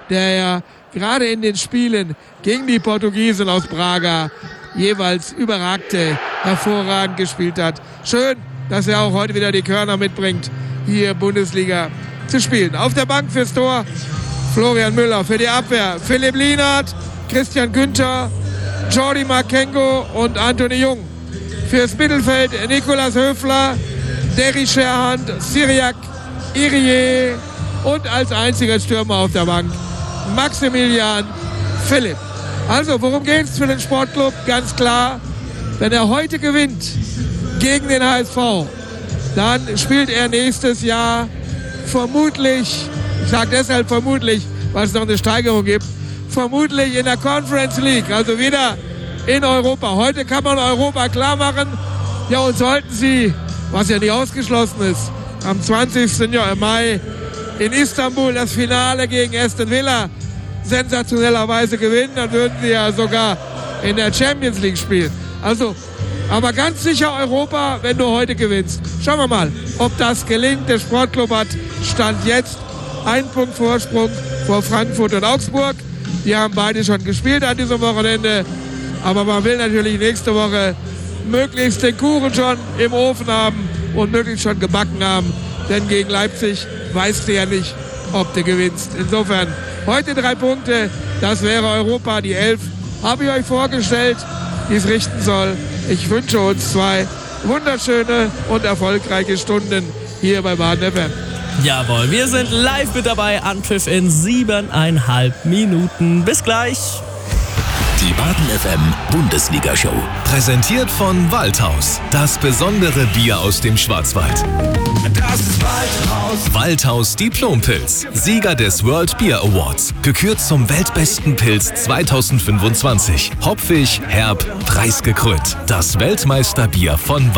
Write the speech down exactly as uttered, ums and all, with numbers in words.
der ja gerade in den Spielen gegen die Portugiesen aus Braga jeweils überragte, hervorragend gespielt hat. Schön, dass er auch heute wieder die Körner mitbringt, hier Bundesliga zu spielen. Auf der Bank fürs Tor Florian Müller, für die Abwehr Philipp Lienhardt, Christian Günther, Jordi Makengo und Anthony Jung. Fürs Mittelfeld Nikolas Höfler, Derry Scherhand, Cyriac Irie und als einziger Stürmer auf der Bank Maximilian Philipp. Also, worum geht's für den Sportclub? Ganz klar, wenn er heute gewinnt gegen den H S V, dann spielt er nächstes Jahr vermutlich, ich sage deshalb vermutlich, weil es noch eine Steigerung gibt, vermutlich in der Conference League, also wieder in Europa. Heute kann man Europa klar machen. Ja, und sollten sie, was ja nicht ausgeschlossen ist, am zwanzigsten Mai in Istanbul das Finale gegen Aston Villa sensationellerweise gewinnen, dann würden sie ja sogar in der Champions League spielen. Also, aber ganz sicher Europa, wenn du heute gewinnst. Schauen wir mal, ob das gelingt. Der Sportclub hat Stand jetzt einen Punkt Vorsprung vor Frankfurt und Augsburg. Die haben beide schon gespielt an diesem Wochenende. Aber man will natürlich nächste Woche möglichst den Kuchen schon im Ofen haben und möglichst schon gebacken haben. Denn gegen Leipzig weißt du ja nicht, ob du gewinnst. Insofern heute drei Punkte, das wäre Europa. Die elf habe ich euch vorgestellt, die es richten soll. Ich wünsche uns zwei wunderschöne und erfolgreiche Stunden hier bei Baden F M. Jawohl, wir sind live mit dabei. Anpfiff in siebeneinhalb Minuten. Bis gleich. Die Baden F M Bundesliga-Show. Präsentiert von Waldhaus. Das besondere Bier aus dem Schwarzwald. Das ist Waldhaus. Waldhaus Diplompilz. Sieger des World Beer Awards. Gekürt zum weltbesten Pilz zweitausendfünfundzwanzig. Hopfig, herb, preisgekrönt. Das Weltmeisterbier von Waldhaus.